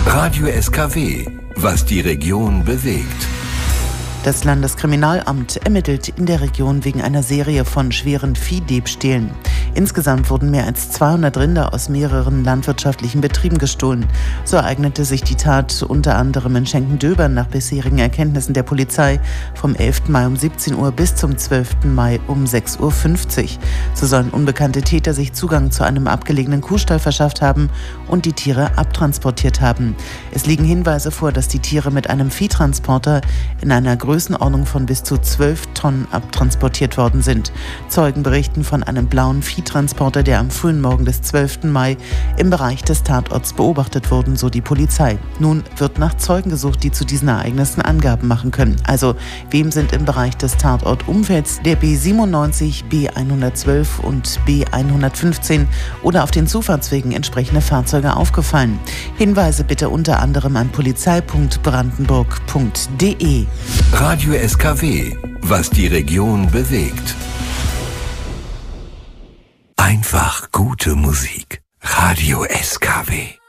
Radio SKW, was die Region bewegt. Das Landeskriminalamt ermittelt in der Region wegen einer Serie von schweren Viehdiebstählen. Insgesamt wurden mehr als 200 Rinder aus mehreren landwirtschaftlichen Betrieben gestohlen. So ereignete sich die Tat unter anderem in Schenkendöbern nach bisherigen Erkenntnissen der Polizei vom 11. Mai um 17 Uhr bis zum 12. Mai um 6.50 Uhr. So sollen unbekannte Täter sich Zugang zu einem abgelegenen Kuhstall verschafft haben und die Tiere abtransportiert haben. Es liegen Hinweise vor, dass die Tiere mit einem Viehtransporter in einer Größenordnung von bis zu 12 Tonnen abtransportiert worden sind. Zeugen berichten von einem blauen Viehtransporter, der am frühen Morgen des 12. Mai im Bereich des Tatorts beobachtet wurden, so die Polizei. Nun wird nach Zeugen gesucht, die zu diesen Ereignissen Angaben machen können. Also, wem sind im Bereich des Tatortumfelds der B97, B112 und B115 oder auf den Zufahrtswegen entsprechende Fahrzeuge aufgefallen? Hinweise bitte unter anderem an polizei.brandenburg.de. Radio SKW, was die Region bewegt. Einfach gute Musik. Radio SKW.